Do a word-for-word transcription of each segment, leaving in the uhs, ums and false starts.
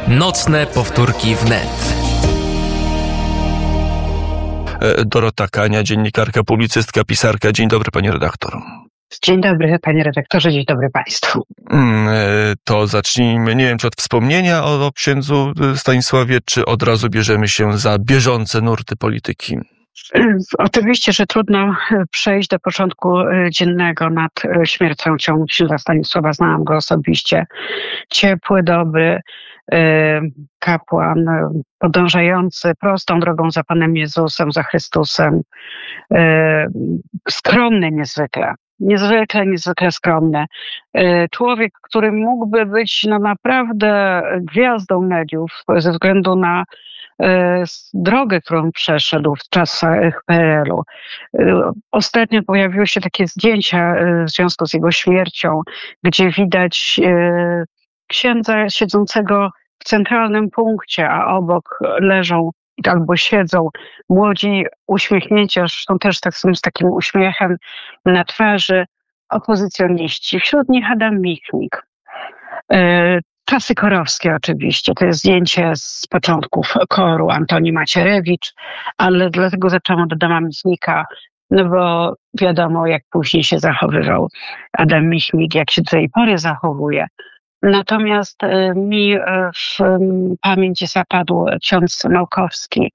Nocne powtórki wnet. Dorota Kania, dziennikarka, publicystka, pisarka. Dzień dobry, pani redaktor. Dzień dobry, panie redaktorze, dzień dobry państwu. To zacznijmy, nie wiem, czy od wspomnienia o, o księdzu Stanisławie, czy od razu bierzemy się za bieżące nurty polityki? Oczywiście, że trudno przejść do porządku dziennego nad śmiercią księdza Stanisława. Znałam go osobiście. Ciepły, dobry kapłan, podążający prostą drogą za Panem Jezusem, za Chrystusem. Skromny niezwykle. Niezwykle, niezwykle skromny. Człowiek, który mógłby być no naprawdę gwiazdą mediów ze względu na drogę, którą przeszedł w czasach P R L u. Ostatnio pojawiły się takie zdjęcia w związku z jego śmiercią, gdzie widać księdza siedzącego w centralnym punkcie, a obok leżą albo siedzą młodzi, uśmiechnięci, zresztą też tak, z takim uśmiechem na twarzy, opozycjoniści. Wśród nich Adam Michnik. Czasy korowskie oczywiście, to jest zdjęcie z początków koru, Antoni Macierewicz, ale dlatego zaczęłam od Adama Michnika, no bo wiadomo, jak później się zachowywał Adam Michnik, jak się do tej pory zachowuje. Natomiast mi w pamięci zapadł ksiądz Małkowski,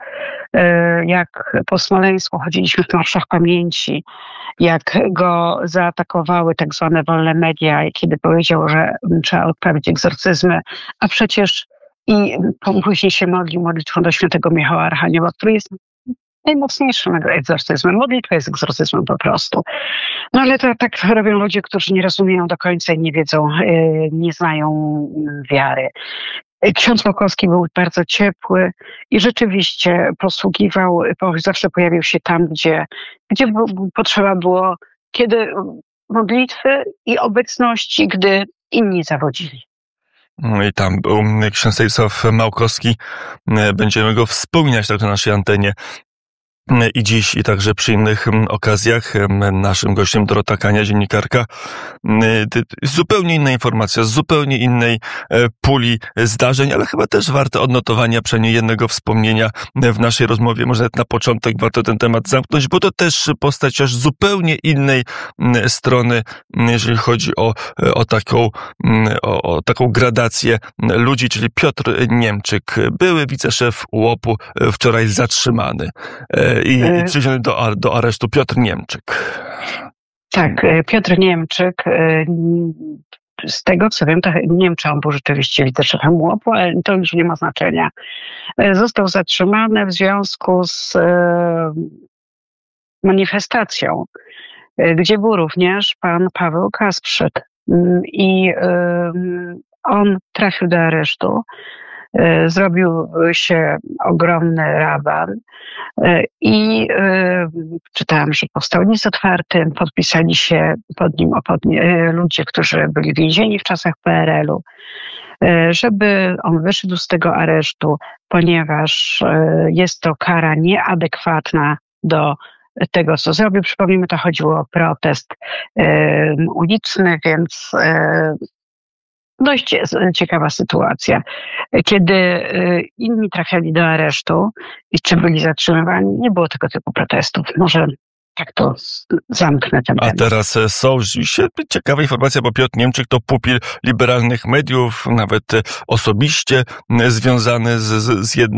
jak po Smoleńsku chodziliśmy w marszach pamięci, jak go zaatakowały tak zwane wolne media, kiedy powiedział, że trzeba odprawić egzorcyzmy, a przecież i później się modlił modlitwą do świętego Michała Archanioła, który jest najmocniejszym egzorcyzmem. Modlitwa jest egzorcyzmem po prostu. No ale to tak robią ludzie, którzy nie rozumieją do końca i nie wiedzą, nie znają wiary. Ksiądz Małkowski był bardzo ciepły i rzeczywiście posługiwał, zawsze pojawił się tam, gdzie, gdzie potrzeba było, kiedy modlitwy i obecności, gdy inni zawodzili. I tam był ksiądz Stanisław Małkowski. Będziemy go wspominać tak na naszej antenie i dziś, i także przy innych okazjach. Naszym gościem Dorota Kania, dziennikarka. Zupełnie inna informacja, z zupełnie innej puli zdarzeń, ale chyba też warte odnotowania, przynajmniej jednego wspomnienia w naszej rozmowie. Może nawet na początek warto ten temat zamknąć, bo to też postać aż zupełnie innej strony, jeżeli chodzi o, o, taką, o, o taką gradację ludzi, czyli Piotr Niemczyk, były wiceszef U O P-u, wczoraj zatrzymany i przywieziony do, do aresztu. Piotr Niemczyk. Tak, Piotr Niemczyk, z tego co wiem, to nie wiem, czy on był rzeczywiście wiceszefem U O P-u, ale to już nie ma znaczenia. Został zatrzymany w związku z manifestacją, gdzie był również pan Paweł Kasprzyk. I on trafił do aresztu. Zrobił się ogromny raban i czytałam, że powstał list otwarty, podpisali się pod nim pod, ludzie, którzy byli więzieni w czasach P R L u, żeby on wyszedł z tego aresztu, ponieważ jest to kara nieadekwatna do tego, co zrobił. Przypomnijmy, to chodziło o protest uliczny, więc dość ciekawa sytuacja. Kiedy inni trafiali do aresztu i czy byli zatrzymywani, nie było tego typu protestów. Może tak to zamknę ten temat. A teraz są rzeczywiście ciekawa informacja, bo Piotr Niemczyk to pupil liberalnych mediów, nawet osobiście związany z, z jednym